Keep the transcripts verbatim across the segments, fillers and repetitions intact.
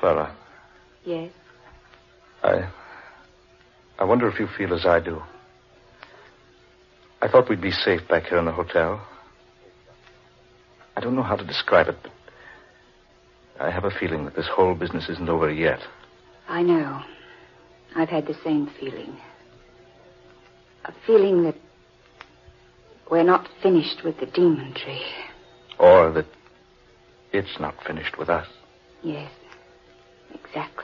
Clara. Yes? I... I wonder if you feel as I do. I thought we'd be safe back here in the hotel. I don't know how to describe it, but I have a feeling that this whole business isn't over yet. I know. I've had the same feeling. A feeling that we're not finished with the demon tree. Or that it's not finished with us. Yes, exactly.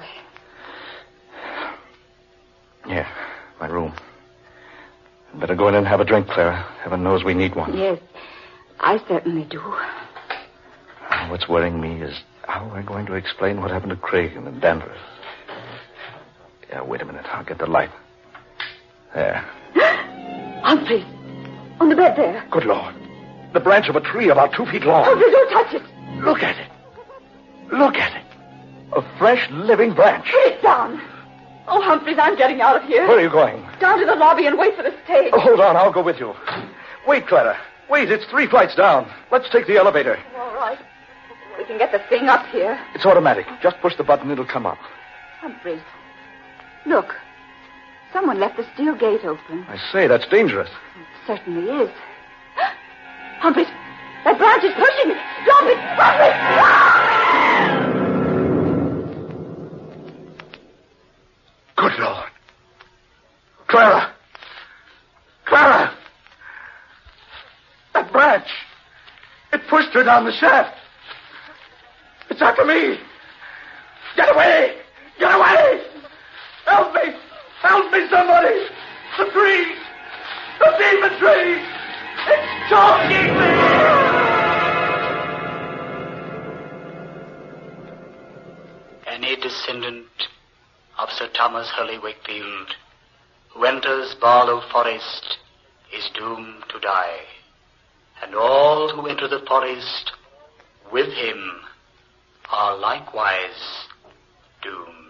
Yeah, my room. Better go in and have a drink, Clara. Heaven knows we need one. Yes, I certainly do. What's worrying me is how we're going to explain what happened to Craig and Danvers. Yeah, wait a minute. I'll get the light. There. Humphreys, on the bed there. Good Lord. The branch of a tree about two feet long. Humphreys, don't touch it. Look at it. Look at it. A fresh, living branch. Put it down. Oh, Humphreys, I'm getting out of here. Where are you going? Down to the lobby and wait for the stage. Oh, hold on. I'll go with you. Wait, Clara. Wait, it's three flights down. Let's take the elevator. All right. We can get the thing up here. It's automatic. Just push the button, it'll come up. Humphreys, look. Someone left the steel gate open. I say, that's dangerous. It certainly is. Humphreys, that branch is pushing. Stop it! Humphreys! Good Lord. Clara! Clara! That branch! It pushed her down the shaft. It's after me. Get away! Get away! Help me! Help me, somebody! The tree! The demon tree! It's choking me! Any descendant of Sir Thomas Hurley Wakefield who enters Barlow Forest is doomed to die, and all who enter the forest with him are likewise doomed.